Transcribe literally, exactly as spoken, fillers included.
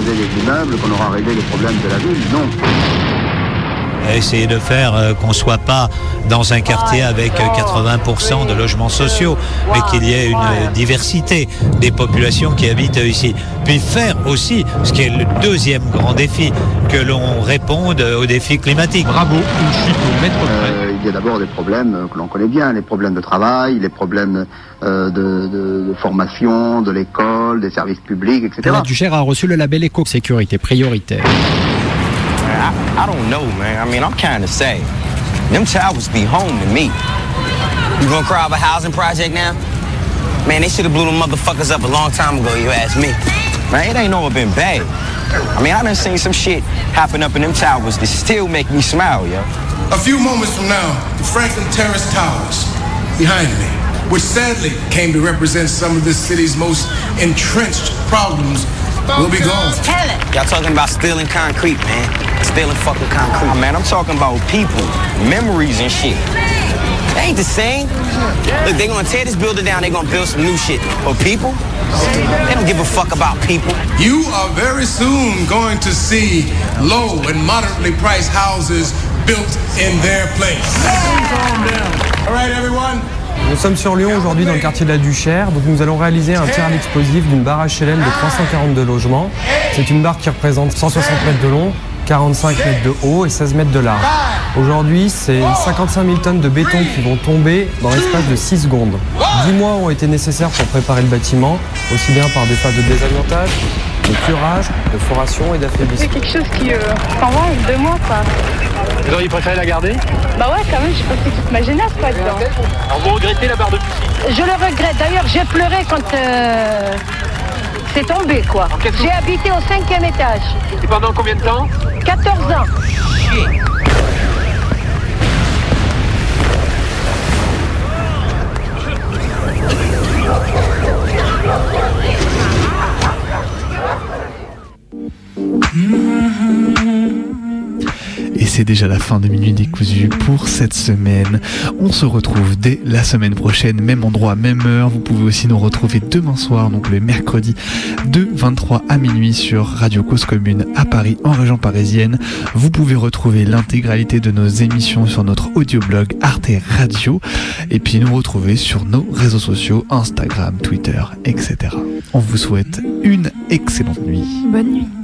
réalisé des immeubles qu'on aura réglé les problèmes de la ville. Non. Essayer de faire euh, qu'on ne soit pas dans un quartier avec quatre-vingts pour cent de logements sociaux, mais qu'il y ait une euh, diversité des populations qui habitent ici. Puis faire aussi, ce qui est le deuxième grand défi, que l'on réponde aux défis climatiques. Bravo, une chute au mètre près. Euh, il y a d'abord des problèmes que l'on connaît bien, les problèmes de travail, les problèmes euh, de, de, de formation, de l'école, des services publics, et cetera. La Duchère a reçu le label éco-sécurité prioritaire. I, I don't know, man. I mean, I'm kind of sad. Them towers be home to me. You gonna cry about a housing project now? Man, they should have blew them motherfuckers up a long time ago, you ask me. Man, it ain't never been bad. I mean, I done seen some shit happen up in them towers that still make me smile, yo. A few moments from now, the Franklin Terrace Towers, behind me, which sadly came to represent some of this city's most entrenched problems, will be gone. Y'all talking about stealing concrete, man. Stealing fucking concrete. Oh, man, I'm talking about people, memories and shit. They ain't the same. Look, they gonna tear this building down, they gonna build some new shit. But people, they don't give a fuck about people. You are very soon going to see low and moderately priced houses built in their place. All right, everyone. Nous sommes sur Lyon aujourd'hui dans le quartier de la Duchère, donc nous allons réaliser un tir à l'explosif d'une barre H L M de trois cent quarante-deux logements. C'est une barre qui représente cent soixante mètres de long, quarante-cinq mètres de haut et seize mètres de large. Aujourd'hui, c'est cinquante-cinq mille tonnes de béton qui vont tomber dans l'espace de six secondes. dix mois ont été nécessaires pour préparer le bâtiment, aussi bien par des phases de désamiantage, de curage, de foration et d'affaiblissement. C'est quelque chose qui... Euh, enfin, ouais, deux mois, quoi. Vous auriez préféré la garder? Bah ouais, quand même, j'ai passé toute ma jeunesse, quoi, dedans. Alors vous regrettez la barre de Bussy? Je le regrette. D'ailleurs, j'ai pleuré quand euh, c'est tombé, quoi. J'ai habité au cinquième étage. Et pendant combien de temps? quatorze ans. Et c'est déjà la fin de Minuit Décousu pour cette semaine. On se retrouve dès la semaine prochaine, même endroit, même heure. Vous pouvez aussi nous retrouver demain soir, donc le mercredi, de vingt-trois à minuit sur Radio Cause Commune à Paris, en région parisienne. Vous pouvez retrouver l'intégralité de nos émissions sur notre audioblog Arte Radio. Et puis nous retrouver sur nos réseaux sociaux, Instagram, Twitter, et cetera. On vous souhaite une excellente nuit. Bonne nuit.